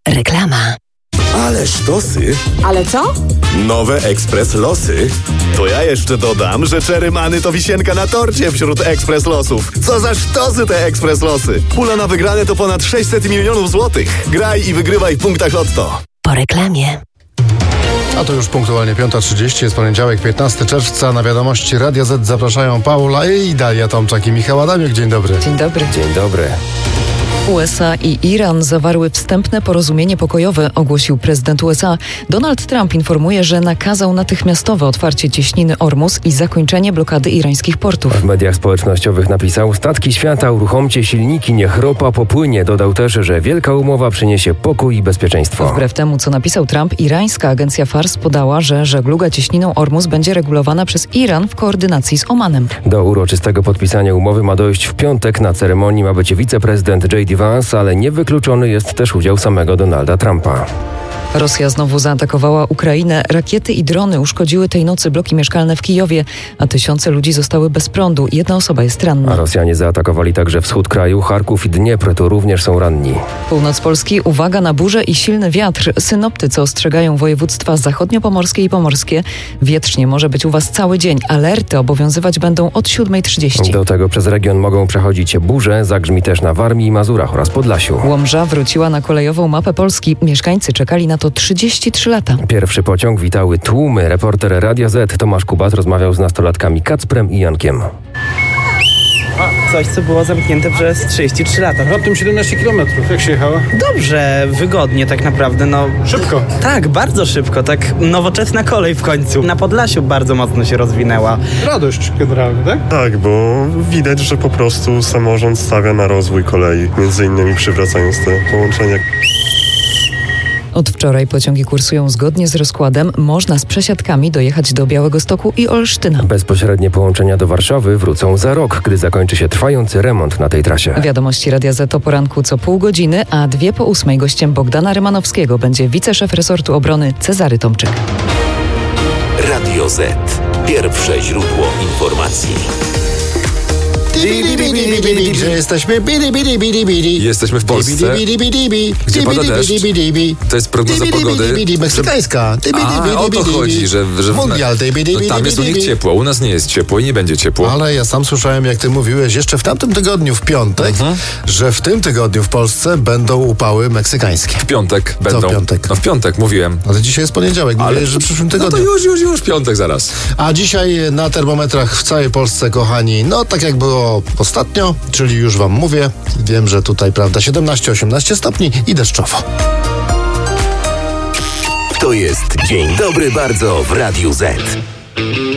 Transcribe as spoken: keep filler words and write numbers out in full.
Reklama. Ale sztosy. Ale co? Nowe Ekspres Losy. To ja jeszcze dodam, że Cherry Money to wisienka na torcie wśród Ekspres Losów. Co za sztosy te Ekspres Losy. Pula na wygrane to ponad sześćset milionów złotych. Graj i wygrywaj w punktach Lotto. Po reklamie. A to już punktualnie piąta trzydzieści, jest poniedziałek, piętnastego czerwca. Na wiadomości Radia Z zapraszają Paula i Dalia Tomczak i Michał Adamiuk. Dzień dobry. Dzień dobry. Dzień dobry. U S A i Iran zawarły wstępne porozumienie pokojowe, ogłosił prezydent U S A. Donald Trump informuje, że nakazał natychmiastowe otwarcie cieśniny Ormus i zakończenie blokady irańskich portów. W mediach społecznościowych napisał: statki świata, uruchomcie silniki, niech ropa popłynie. Dodał też, że wielka umowa przyniesie pokój i bezpieczeństwo. Wbrew temu, co napisał Trump, irańska agencja Fars podała, że żegluga cieśniną Ormus będzie regulowana przez Iran w koordynacji z Omanem. Do uroczystego podpisania umowy ma dojść w piątek. Na ceremonii ma być wiceprezydent J D Vance, ale niewykluczony jest też udział samego Donalda Trumpa. Rosja znowu zaatakowała Ukrainę. Rakiety i drony uszkodziły tej nocy bloki mieszkalne w Kijowie, a tysiące ludzi zostały bez prądu. Jedna osoba jest ranna. A Rosjanie zaatakowali także wschód kraju. Charków i Dniepr, tu również są ranni. Północ Polski, uwaga na burzę i silny wiatr. Synoptycy ostrzegają województwa zachodniopomorskie i pomorskie. Wietrznie może być u Was cały dzień. Alerty obowiązywać będą od siódma trzydzieści. Do tego przez region mogą przechodzić burze. Zagrzmi też na Warmii i Mazurach oraz Podlasiu. Łomża wróciła na kolejową mapę Polski. Mieszkańcy czekali na to trzydzieści trzy lata. Pierwszy pociąg witały tłumy. Reporter Radia Z Tomasz Kubat rozmawiał z nastolatkami Kacprem i Jankiem. Coś, co było zamknięte przez trzydzieści trzy lata. Raptem siedemnaście kilometrów. Jak się jechało? Dobrze, wygodnie tak naprawdę, no... Szybko. Tak, bardzo szybko, tak nowoczesna kolej w końcu. Na Podlasiu bardzo mocno się rozwinęła. Radość generalnie, tak? Tak, bo widać, że po prostu samorząd stawia na rozwój kolei, między innymi przywracając te połączenia. Od wczoraj pociągi kursują zgodnie z rozkładem. Można z przesiadkami dojechać do Białegostoku i Olsztyna. Bezpośrednie połączenia do Warszawy wrócą za rok, gdy zakończy się trwający remont na tej trasie. Wiadomości Radia Z o poranku co pół godziny, a dwie po ósmej gościem Bogdana Rymanowskiego będzie wiceszef resortu obrony Cezary Tomczyk. Radio Z. Pierwsze źródło informacji. Gdzie jesteśmy? Bidi, bidi, bidi, bidi. Jesteśmy w Polsce, gdzie pada deszcz. To jest prognoza pogody. Meksykańska. A, o to chodzi, że, że Mundial. no, tam jest u nich ciepło, u nas nie jest ciepło i nie będzie ciepło. Ale ja sam słyszałem, jak ty mówiłeś jeszcze w tamtym tygodniu, w piątek, uh-huh. że w tym tygodniu w Polsce będą upały meksykańskie. W piątek będą. Co w piątek? No w piątek mówiłem. Ale dzisiaj jest poniedziałek, ale mówię, że w przyszłym tygodniu. No to już, już, już piątek zaraz. A dzisiaj na termometrach w całej Polsce, kochani, no tak jak było ostatnio, czyli już wam mówię, wiem, że tutaj, prawda, siedemnaście osiemnaście stopni i deszczowo. To jest Dzień Dobry Bardzo w Radiu Z.